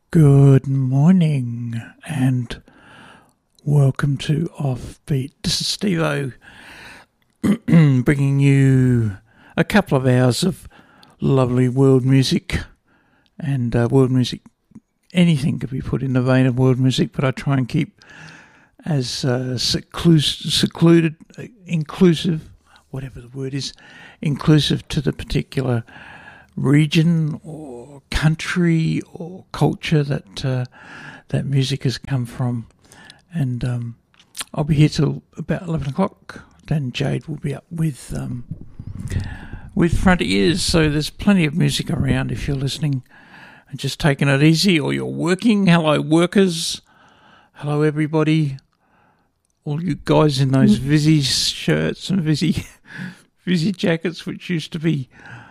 Good morning and welcome to Offbeat. This is Steve-O bringing you a couple of hours of lovely world music and world music. Anything could be put in the vein of world music, but I try and keep as secluded, inclusive, whatever the word is, inclusive to the particular region or country or culture that that music has come from. And I'll be here till about 11 o'clock. Then Jade will be up with Front Ears. So there's plenty of music around if you're listening and just taking it easy, or you're working. Hello, workers. Hello, everybody. All you guys in those Visi shirts and Visi jackets, which used to be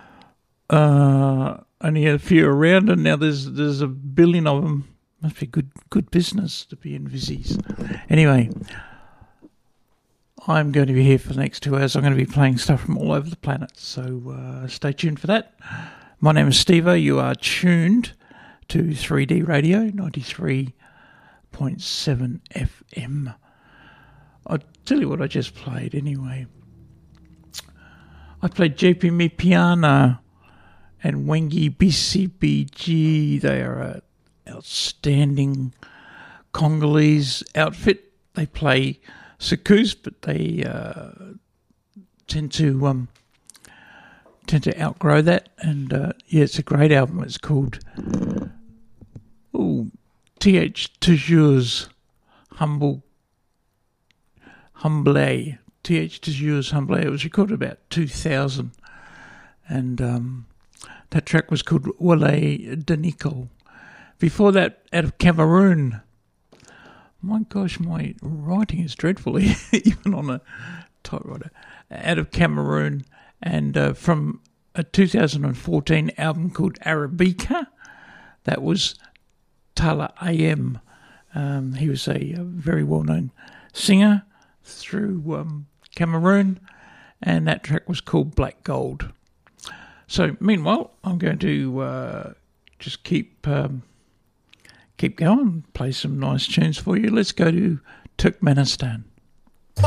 only a few around, and now there's a billion of them. Must be good business to be in Visis. Anyway, I'm going to be here for the next 2 hours. I'm going to be playing stuff from all over the planet, so stay tuned for that. My name is Steve-O. You are tuned to 3D Radio 93.7 FM. I'll tell you what I just played anyway. I played JP Mi Piano and Wengi BCBG. They are an outstanding Congolese outfit. They play soukous, but they tend to outgrow that. And yeah, it's a great album. It's called TH Toujours Humble. TH Toujours Humble. It was recorded about 2000. And that track was called Wale Daniko. Before that, out of Cameroon. My gosh, my writing is dreadful, even on a typewriter. Out of Cameroon, and from a 2014 album called Arabica, that was Tala AM. He was a very well-known singer through Cameroon, and that track was called Black Gold. So, meanwhile, I'm going to just keep going, play some nice tunes for you. Let's go to Turkmenistan.